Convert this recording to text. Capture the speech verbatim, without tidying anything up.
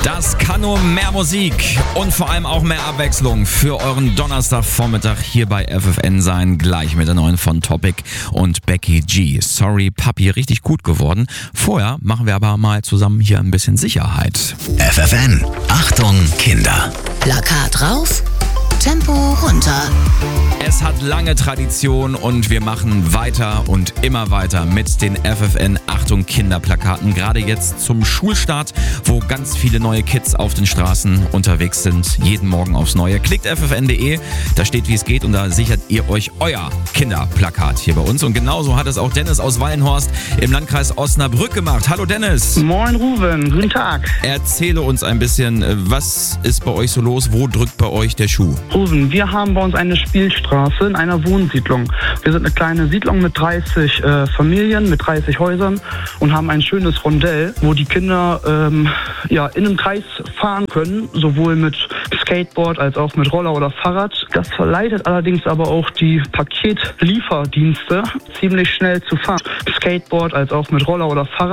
Das kann nur mehr Musik und vor allem auch mehr Abwechslung für euren Donnerstagvormittag hier bei F F N sein. Gleich mit der neuen von Topic und Becky G. Sorry Papi, richtig gut geworden. Vorher machen wir aber mal zusammen hier ein bisschen Sicherheit. F F N, Achtung Kinder. Plakat rauf, Tempo runter. Es hat lange Tradition und wir machen weiter und immer weiter mit den F F N Achtung Kinderplakaten. Gerade jetzt zum Schulstart, wo ganz viele neue Kids auf den Straßen unterwegs sind. Jeden Morgen aufs Neue. Klickt f f n punkt de, da steht, wie es geht und da sichert ihr euch euer Kinderplakat hier bei uns. Und genauso hat es auch Dennis aus Wallenhorst im Landkreis Osnabrück gemacht. Hallo Dennis. Moin Ruben, guten Tag. Erzähle uns ein bisschen, was ist bei euch so los? Wo drückt bei euch der Schuh? Ruben, wir haben bei uns eine Spielstraße in einer Wohnsiedlung. Wir sind eine kleine Siedlung mit dreißig äh, Familien, mit dreißig Häusern und haben ein schönes Rondell, wo die Kinder ähm, ja, in einem Kreis fahren können, sowohl mit Skateboard als auch mit Roller oder Fahrrad. Das verleitet allerdings aber auch die Paketlieferdienste ziemlich schnell zu fahren. Skateboard als auch mit Roller oder Fahrrad.